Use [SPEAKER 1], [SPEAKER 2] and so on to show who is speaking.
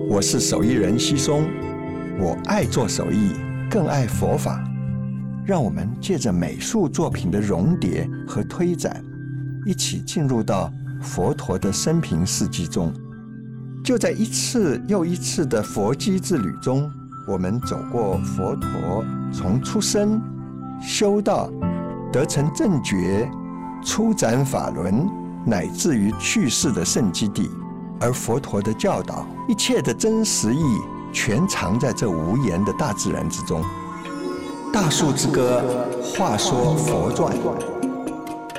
[SPEAKER 1] 我是手艺人西松，我爱做手艺，更爱佛法。让我们借着美术作品的熔叠和推展，一起进入到佛陀的生平事迹中。就在一次又一次的佛机之旅中，我们走过佛陀从出生、修道、得成正觉、出展法轮，乃至于去世的圣基地。而佛陀的教导，一切的真实意，全藏在这无言的大自然之中。大树之歌，话说佛传。